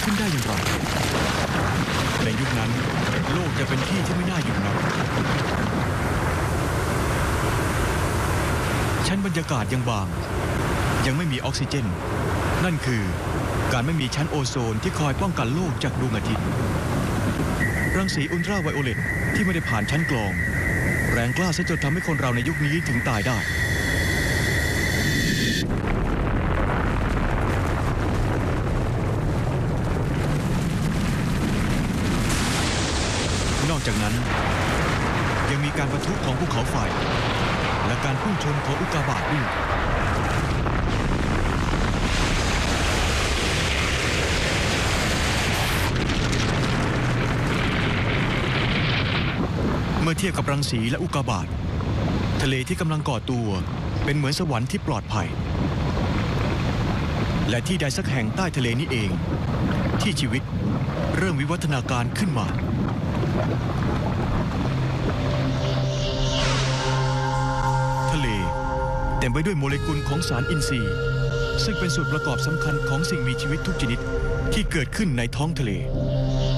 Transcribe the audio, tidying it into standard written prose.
ขึ้นได้อย่างไรในยุคนั้นโลกจะเป็นที่ที่ไม่น่าอยู่นักชั้นบรรยากาศยังบางยังไม่มีออกซิเจนนั่นคือการไม่มีชั้นโอโซนที่คอยป้องกันโลกจากดวงอาทิตย์รังสีอุลตราไวโอเลตที่ไม่ได้ผ่านชั้นกรองแรงกล้าซะจนทำให้คนเราในยุคนี้ถึงตายได้นอกจากนั้นยังมีการปะทุของภูเขาไฟและการพุ่งชนของอุกกาบาตด้วยเมื่อเทียบกับรังสีและอุกกาบาตทะเลที่กำลังก่อตัวเป็นเหมือนสวรรค์ที่ปลอดภัยและที่ใดสักแห่งใต้ทะเลนี้เองที่ชีวิตเริ่มวิวัฒนาการขึ้นมาทะเลเต็มไปด้วยโมเลกุลของสารอินทรีย์ซึ่งเป็นส่วนประกอบสำคัญของสิ่งมีชีวิตทุกชนิดที่เกิดขึ้นในท้องทะเล